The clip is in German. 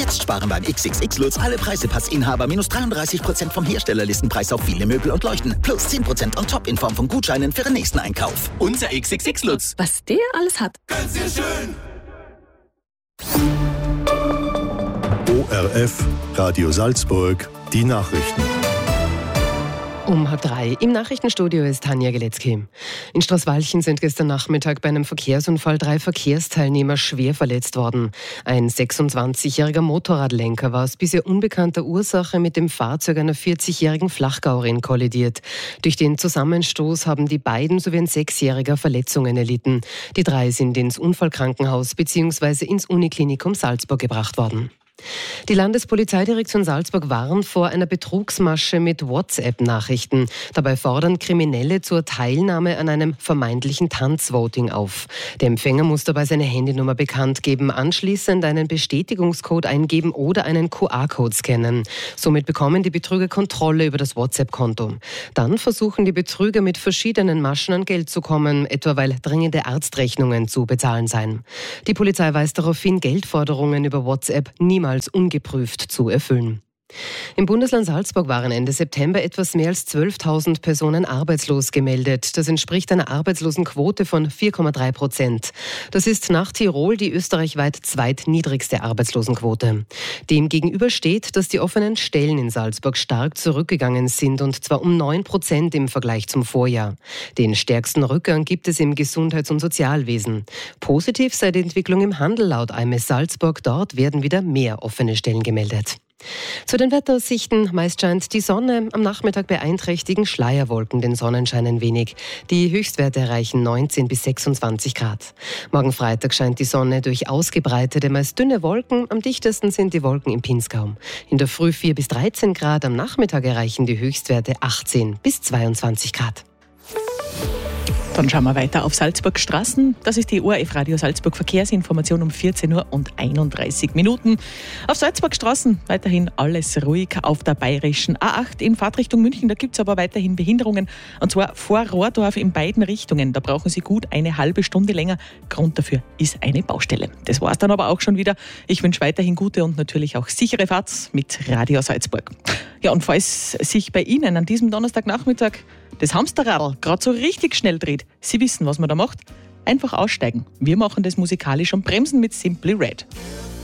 Jetzt sparen beim XXX Lutz alle Preisepassinhaber minus 33% vom Herstellerlistenpreis auf viele Möbel und Leuchten. Plus 10% on top in Form von Gutscheinen für den nächsten Einkauf. Unser XXX Lutz. Was der alles hat. Ganz sehr schön. ORF, Radio Salzburg, die Nachrichten. Um 3 im Nachrichtenstudio ist Tanja Geletzky. In Straßwalchen sind gestern Nachmittag bei einem Verkehrsunfall 3 Verkehrsteilnehmer schwer verletzt worden. Ein 26-jähriger Motorradlenker war aus bisher unbekannter Ursache mit dem Fahrzeug einer 40-jährigen Flachgauerin kollidiert. Durch den Zusammenstoß haben die beiden sowie ein 6-jähriger Verletzungen erlitten. Die 3 sind ins Unfallkrankenhaus bzw. ins Uniklinikum Salzburg gebracht worden. Die Landespolizeidirektion Salzburg warnt vor einer Betrugsmasche mit WhatsApp-Nachrichten. Dabei fordern Kriminelle zur Teilnahme an einem vermeintlichen Tanzvoting auf. Der Empfänger muss dabei seine Handynummer bekannt geben, anschließend einen Bestätigungscode eingeben oder einen QR-Code scannen. Somit bekommen die Betrüger Kontrolle über das WhatsApp-Konto. Dann versuchen die Betrüger mit verschiedenen Maschen an Geld zu kommen, etwa weil dringende Arztrechnungen zu bezahlen seien. Die Polizei weist darauf hin, Geldforderungen über WhatsApp niemals ungeprüft zu erfüllen. Im Bundesland Salzburg waren Ende September etwas mehr als 12.000 Personen arbeitslos gemeldet. Das entspricht einer Arbeitslosenquote von 4,3%. Das ist nach Tirol die österreichweit zweitniedrigste Arbeitslosenquote. Demgegenüber steht, dass die offenen Stellen in Salzburg stark zurückgegangen sind, und zwar um 9% im Vergleich zum Vorjahr. Den stärksten Rückgang gibt es im Gesundheits- und Sozialwesen. Positiv sei die Entwicklung im Handel laut AMS Salzburg. Dort werden wieder mehr offene Stellen gemeldet. Zu den Wetteraussichten: Meist scheint die Sonne, am Nachmittag beeinträchtigen Schleierwolken den Sonnenschein ein wenig. Die Höchstwerte erreichen 19 bis 26 Grad. Morgen Freitag scheint die Sonne durch ausgebreitete, meist dünne Wolken. Am dichtesten sind die Wolken im Pinzgau. In der Früh 4 bis 13 Grad, am Nachmittag erreichen die Höchstwerte 18 bis 22 Grad. Dann schauen wir weiter auf Salzburg Straßen. Das ist die ORF Radio Salzburg Verkehrsinformation um 14 Uhr und 31 Minuten. Auf Salzburg Straßen weiterhin alles ruhig. Auf der bayerischen A8 in Fahrtrichtung München, da gibt es aber weiterhin Behinderungen. Und zwar vor Rohrdorf in beiden Richtungen. Da brauchen Sie gut eine halbe Stunde länger. Grund dafür ist eine Baustelle. Das war es dann aber auch schon wieder. Ich wünsche weiterhin gute und natürlich auch sichere Fahrt mit Radio Salzburg. Ja, und falls sich bei Ihnen an diesem Donnerstagnachmittag das Hamsterradl gerade so richtig schnell dreht, Sie wissen, was man da macht, einfach aussteigen. Wir machen das musikalisch und bremsen mit Simply Red.